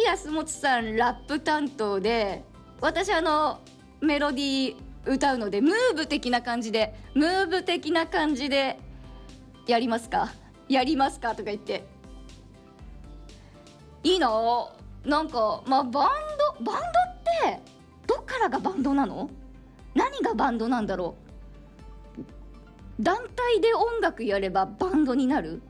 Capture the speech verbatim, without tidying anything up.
安本さんラップ担当で、私あのメロディー歌うので、ムーブ的な感じでムーブ的な感じでやりますかやりますかとか言って、いいな。なんかまあバンドバンドってどっからがバンドなの？何がバンドなんだろう。団体で音楽やればバンドになる？